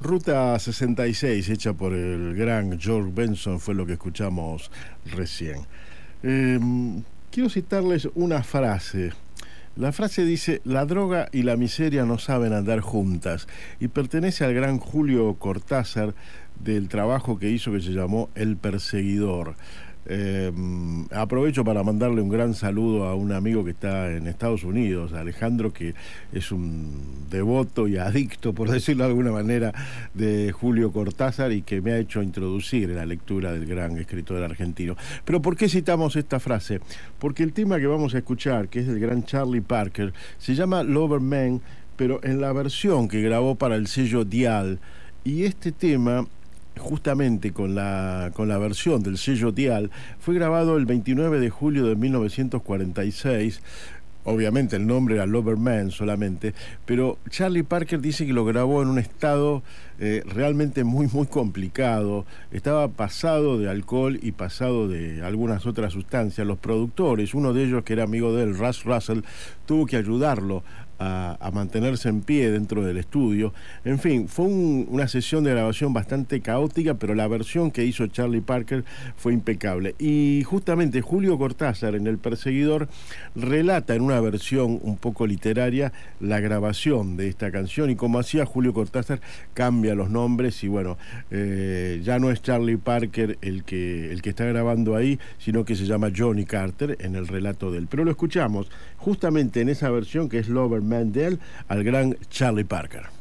Ruta 66, hecha por el gran George Benson, fue lo que escuchamos recién. Eh, Quiero citarles una frase. La frase dice: la droga y la miseria no saben andar juntas, y pertenece al gran Julio Cortázar, del trabajo que hizo que se llamó El Perseguidor. Eh, Aprovecho para mandarle un gran saludo a un amigo que está en Estados Unidos, Alejandro, que es un devoto y adicto, por decirlo de alguna manera, de Julio Cortázar, y que me ha hecho introducir en la lectura del gran escritor argentino. Pero ¿por qué citamos esta frase? Porque el tema que vamos a escuchar, que es del gran Charlie Parker, se llama Lover Man, pero en la versión que grabó para el sello Dial. Y este tema, justamente con la versión del sello Dial, fue grabado el 29 de julio de 1946. Obviamente el nombre era Lover Man solamente, pero Charlie Parker dice que lo grabó en un estado realmente muy complicado. Estaba pasado de alcohol y pasado de algunas otras sustancias. Los productores, uno de ellos que era amigo de él, Russ Russell, tuvo que ayudarlo a mantenerse en pie dentro del estudio. En fin, fue una sesión de grabación bastante caótica, pero la versión que hizo Charlie Parker fue impecable. Y justamente Julio Cortázar, en El Perseguidor, relata en una versión un poco literaria la grabación de esta canción, y como hacía Julio Cortázar, cambia los nombres, y bueno, ya no es Charlie Parker el que está grabando ahí, sino que se llama Johnny Carter en el relato de él. Pero lo escuchamos justamente en esa versión, que es Lover Man de él, al gran Charlie Parker.